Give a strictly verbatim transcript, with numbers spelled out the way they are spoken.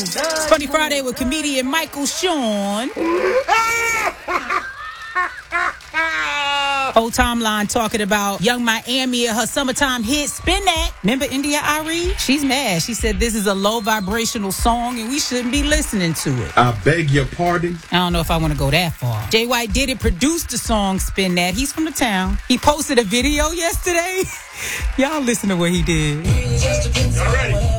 It's Funny Friday with comedian Michael Sean. Whole timeline talking about Young Miami and her summertime hit, Spin That. Remember India Arie? She's mad. She said this is a low vibrational song and we shouldn't be listening to it. I beg your pardon? I don't know if I want to go that far. Jay White did it, produced the song Spin That. He's from the town. He posted a video yesterday. Y'all listen to what he did. All right.